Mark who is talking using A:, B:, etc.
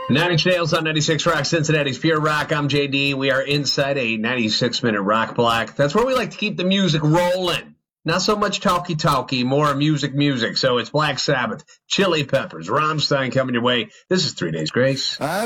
A: Nine Inch Nails on 96 Rock, Cincinnati's Pure Rock. I'm JD. We are inside a 96-minute rock block. That's where we like to keep the music rolling. Not so much talky, more music. So it's Black Sabbath, Chili Peppers, Rammstein coming your way. This is 3 Days Grace.